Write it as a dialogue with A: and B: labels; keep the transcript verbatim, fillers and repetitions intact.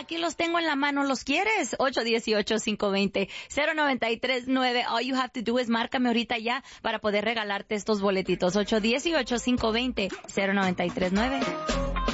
A: aquí los tengo en la mano, ¿los quieres? ocho uno ocho, cinco dos cero, cero nueve tres nueve. All you have to do is márcame ahorita ya para poder regalarte estos boletitos. ocho uno ocho, cinco dos cero, cero nueve tres nueve.